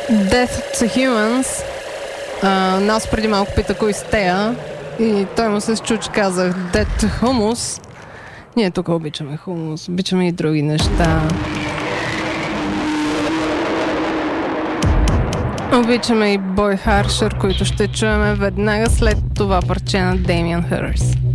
Death to Humans. Нас преди малко пита кои сте тея и той му се счу, че казах Death to Humus. Ние тук обичаме хумус, обичаме и други неща. Обичаме и Boy Harsher, които ще чуем веднага след това парче на Damien Hirst.